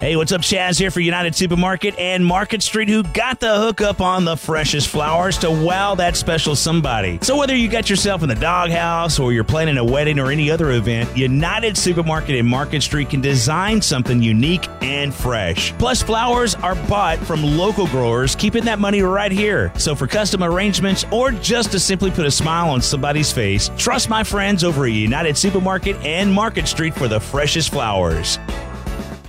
Hey, what's up? Chaz here for United Supermarket and Market Street, who got the hookup on the freshest flowers to wow that special somebody. So whether you got yourself in the doghouse or you're planning a wedding or any other event, United Supermarket and Market Street can design something unique and fresh. Plus, flowers are bought from local growers, keeping that money right here. So for custom arrangements or just to simply put a smile on somebody's face, trust my friends over at United Supermarket and Market Street for the freshest flowers.